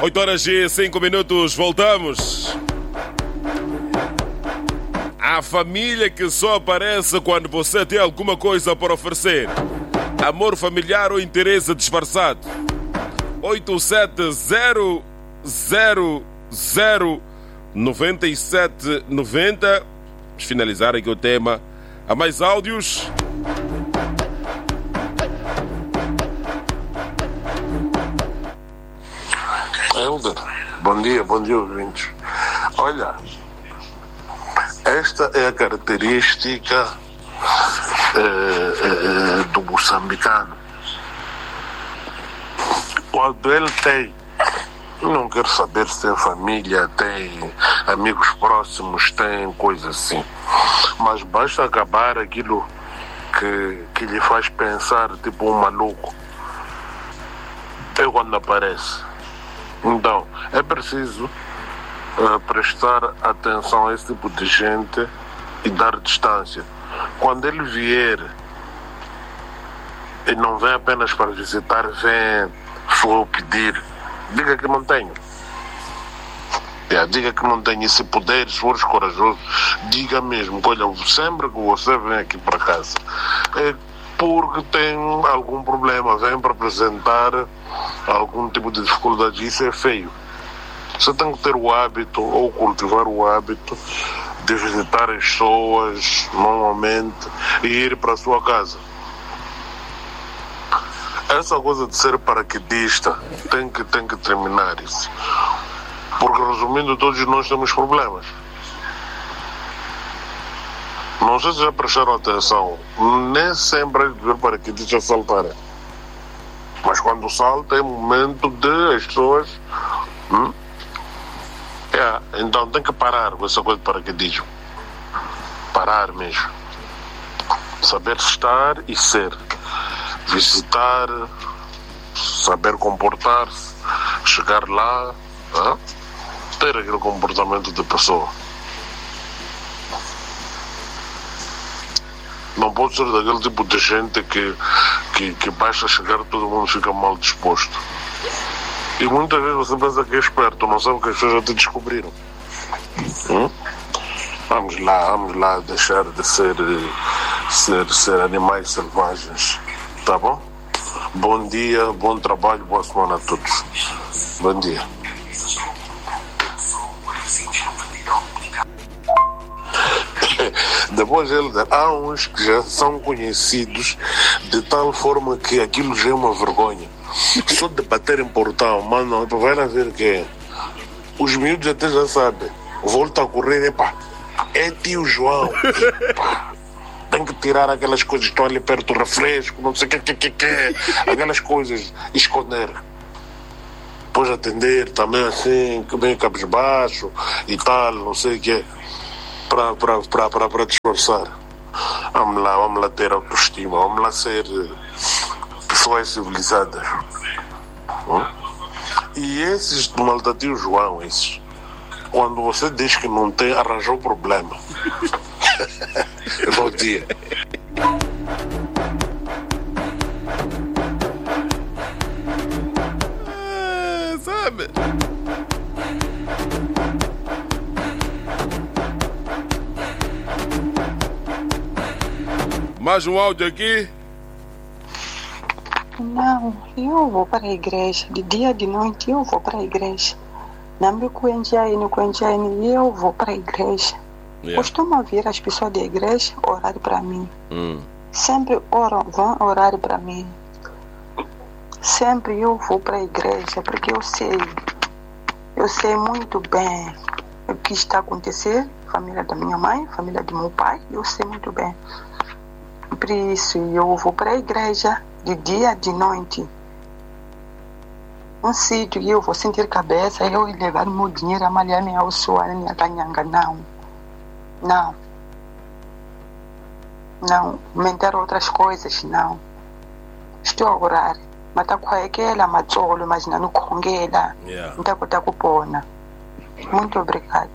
8h05, voltamos. A família que só aparece quando você tem alguma coisa para oferecer. Amor familiar ou interesse disfarçado. 870009790. Vamos finalizar aqui o tema. Há mais áudios? Helder, bom dia, ouvintes. Olha, esta é a característica do moçambicano. Quando ele não quero saber se tem família, tem amigos próximos, tem coisa assim, mas basta acabar aquilo que lhe faz pensar tipo um maluco. É quando aparece. Então, é preciso prestar atenção a esse tipo de gente e dar distância. Quando ele vier, ele não vem apenas para visitar, vem só pedir. Diga que não tenho. Diga que não tenho. E se puder, se fores corajoso, diga mesmo. Olha, sempre que você vem aqui para casa é porque tem algum problema, vem para apresentar algum tipo de dificuldade. Isso é feio. Você tem que ter o hábito, ou cultivar o hábito, de visitar as pessoas normalmente e ir para a sua casa. Essa coisa de ser paraquedista tem que terminar isso. Porque, resumindo, todos nós temos problemas. Não sei se já prestaram atenção, nem sempre é de ver paraquedistas saltarem. Mas quando salta é momento de as pessoas... então tem que parar com essa coisa de paraquedismo. Parar mesmo. Saber estar e ser. Visitar, saber comportar-se, chegar lá, ter aquele comportamento de pessoa. Não pode ser daquele tipo de gente que basta chegar e todo mundo fica mal disposto. E muitas vezes você pensa que é esperto, não sabe que as pessoas já te descobriram. Vamos lá deixar de ser animais selvagens. Tá bom? Bom dia, bom trabalho, boa semana a todos. Bom dia. Depois há uns que já são conhecidos de tal forma que aquilo já é uma vergonha. Só de bater em portão, mano, vai lá ver que é. Os miúdos até já sabem. Volta a correr, é tio João. Tem que tirar aquelas coisas que estão ali perto do refresco, não sei o que. Aquelas coisas, esconder. Depois atender também assim, bem cabisbaixo e tal, não sei o que. Para disfarçar. Vamos lá ter autoestima, vamos lá ser pessoas civilizadas. E esses do maltratio João, esses, quando você diz que não tem, arranjou problema. Bom dia. Sabe? Mais um áudio aqui. Não, eu vou para a igreja. De dia e de noite eu vou para a igreja. Não me conheço, eu vou para a igreja. Costumo ouvir as pessoas da igreja orar para mim. Sempre vão orar para mim. Sempre eu vou para a igreja porque eu sei muito bem o que está acontecendo. Família da minha mãe, família do meu pai, eu sei muito bem. Por isso eu vou para a igreja de dia e de noite. Um sítio que eu vou sentir cabeça, eu levar meu dinheiro, amalhar minha alçoa, minha canhanga, não, aumentar outras coisas, não. Estou a orar, mas está com aquela matzolo, mas não congela, não está com pona. Muito obrigada.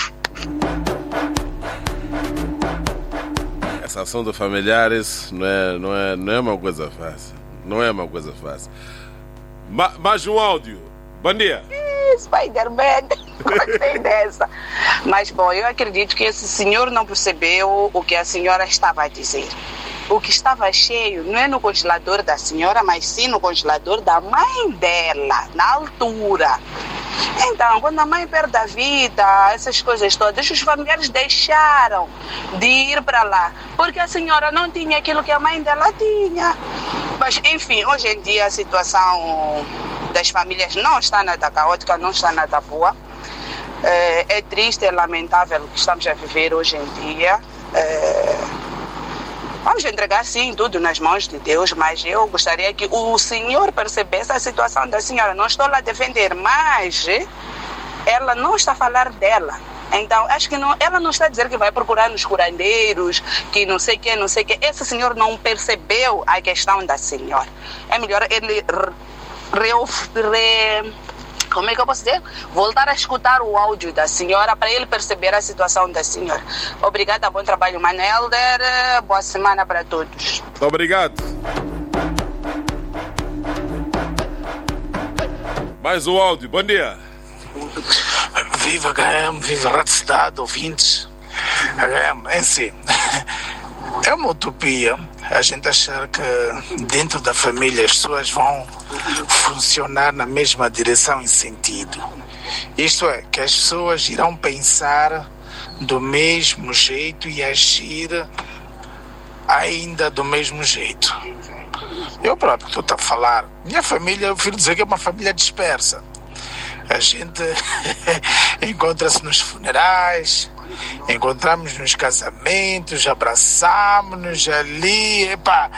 Essa ação de familiares não é uma coisa fácil. Não é uma coisa fácil. Mais um áudio. Bom dia. Spider-Man. Gostei dessa. Mas, bom, eu acredito que esse senhor não percebeu o que a senhora estava a dizer. O que estava cheio não é no congelador da senhora, mas sim no congelador da mãe dela, na altura. Então, quando a mãe perde a vida, essas coisas todas, os familiares deixaram de ir para lá, porque a senhora não tinha aquilo que a mãe dela tinha. Mas, enfim, hoje em dia a situação das famílias não está nada caótica, não está nada boa. É triste, é lamentável o que estamos a viver hoje em dia. Vamos entregar, sim, tudo nas mãos de Deus, mas eu gostaria que o senhor percebesse a situação da senhora. Não estou lá a defender, mas ela não está a falar dela. Então, acho que ela não está a dizer que vai procurar nos curandeiros, que não sei o que, não sei o que. Esse senhor não percebeu a questão da senhora. É melhor ele como é que eu posso dizer? Voltar a escutar o áudio da senhora para ele perceber a situação da senhora. Obrigada, bom trabalho, Manelder. Boa semana para todos. Obrigado. Mais um áudio, bom dia. Viva HM, viva Rádio Cidade, ouvintes. HM, é assim, é uma utopia a gente achar que dentro da família as pessoas vão funcionar na mesma direção e sentido. Isto é, que as pessoas irão pensar do mesmo jeito e agir ainda do mesmo jeito. Eu próprio estou a falar, minha família, eu prefiro dizer que é uma família dispersa. A gente encontra-se nos funerais, encontramos nos casamentos, abraçamos-nos ali,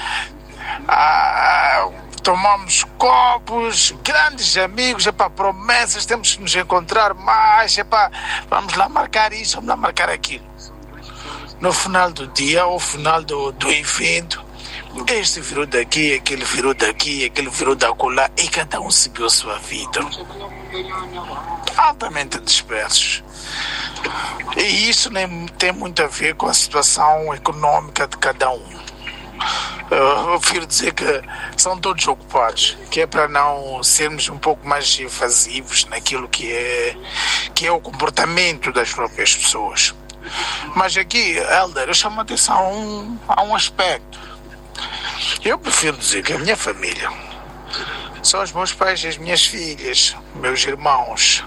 tomamos copos, grandes amigos, promessas, temos que nos encontrar mais, vamos lá marcar isso, vamos lá marcar aquilo. No final do dia, ou final do evento, este virou daqui, aquele virou daqui, aquele virou da acolá, e cada um seguiu a sua vida. Altamente dispersos. E isso nem tem muito a ver com a situação econômica de cada um. Eu prefiro dizer que são todos ocupados, que é para não sermos um pouco mais evasivos naquilo que é o comportamento das próprias pessoas. Mas aqui, Helder, eu chamo a atenção a um aspecto. Eu prefiro dizer que a minha família são os meus pais e as minhas filhas, meus irmãos.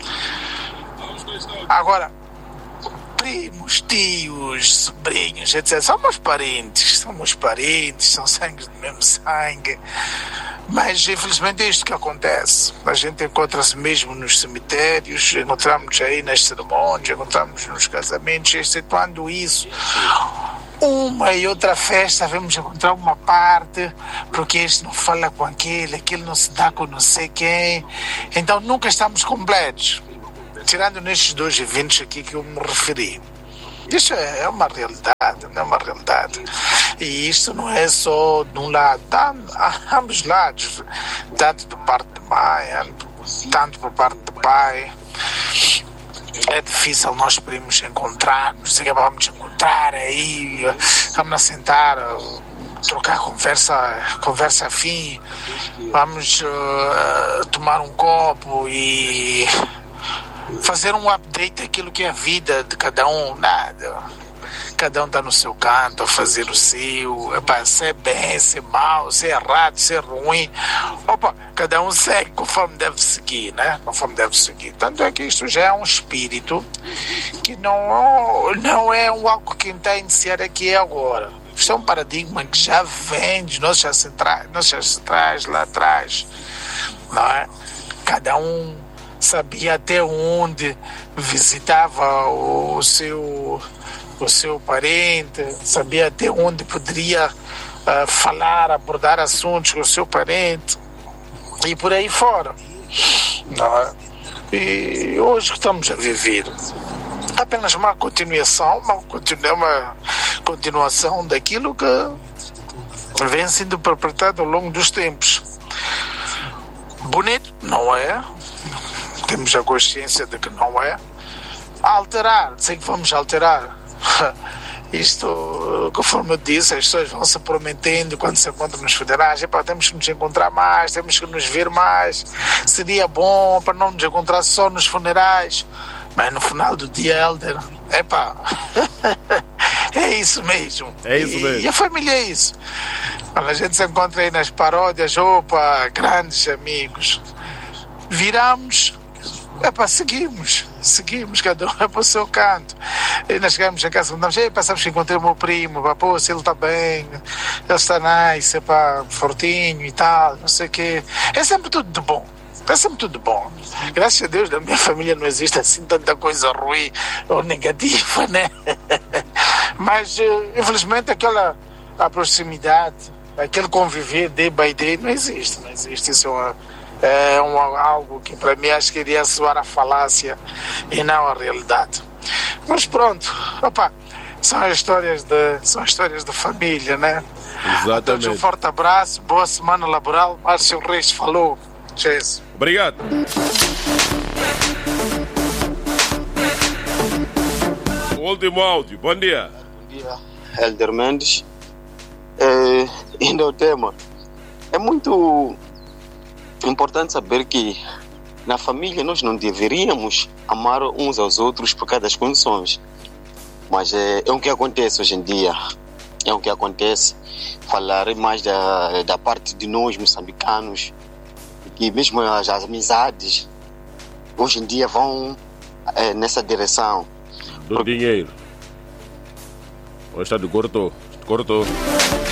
Agora, primos, tios, sobrinhos, etc. São meus parentes, são sangue do mesmo sangue. Mas, infelizmente, é isto que acontece. A gente encontra-se mesmo nos cemitérios, encontramos aí nas cerimônias, encontramos nos casamentos, excetuando isso. Uma e outra festa vamos encontrar uma parte, porque este não fala com aquele não se dá com não sei quem. Então nunca estamos completos, tirando nestes dois eventos aqui que eu me referi. Isso é uma realidade, não é uma realidade. E isto não é só de um lado, a ambos lados, tanto por parte de mãe, tanto por parte do pai. É difícil nós primos encontrar-nos, vamos encontrar aí, vamos sentar, trocar conversa afim, vamos tomar um copo e fazer um update daquilo que é a vida de cada um. Nada. Cada um está no seu canto a fazer o seu, se é bem, se é mau, se é errado, se é ruim. Cada um segue conforme deve seguir, né? Conforme deve seguir. Tanto é que isto já é um espírito que não é algo que está a iniciar aqui agora. Isto é um paradigma que já vem dos nossos ancestrais lá atrás, não é? Cada um sabia até onde visitava o seu parente, sabia até onde poderia falar, abordar assuntos com o seu parente e por aí fora. Não é? E hoje que estamos a viver apenas uma continuação daquilo que vem sendo perpetrado ao longo dos tempos. Bonito, não é? Temos a consciência de que não é. Alterar, sei que vamos alterar. Isto, conforme eu disse, as pessoas vão se prometendo quando se encontram nos funerais. Epá, temos que nos encontrar mais, temos que nos ver mais. Seria bom para não nos encontrar só nos funerais. Mas no final do dia, Helder, epá, é isso mesmo. É isso mesmo. E a família é isso. Quando a gente se encontra aí nas paródias, opa, grandes amigos, viramos, epá, seguimos, cada um é para o seu canto. E nós chegamos em casa e perguntamos, passamos que encontrei o meu primo, pá, pô, se ele está bem, ele está nice, epá, fortinho e tal, não sei o quê. É sempre tudo de bom. É sempre tudo bom. Graças a Deus, da minha família não existe assim tanta coisa ruim ou negativa, né? Mas, infelizmente, aquela proximidade, aquele conviver day by day, não existe. Isso algo que para mim acho que iria soar a falácia e não a realidade. Mas pronto, opa, são histórias de família, né? Exatamente. A todos um forte abraço, boa semana laboral. Márcio Reis falou. Cheers. Obrigado. O último áudio, bom dia. Bom dia, Helder Mendes. Ainda o tema. É muito importante saber que na família nós não deveríamos amar uns aos outros por causa das condições. Mas é o que acontece hoje em dia. É o que acontece. Falar mais da parte de nós moçambicanos, que mesmo as amizades hoje em dia vão nessa direção. Do dinheiro. Hoje está de cortou.